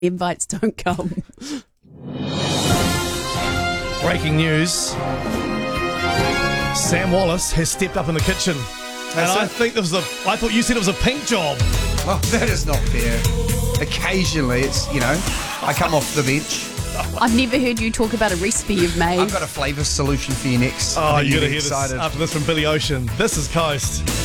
invites don't come. Breaking news. Sam Wallace has stepped up in the kitchen. And I thought you said it was a pink job. Oh, that is not fair. Occasionally, it's, I come off the bench. I've never heard you talk about a recipe you've made. I've got a flavour solution for you next. Oh, you're going to hear excited. this after this from Billy Ocean. This is Coast.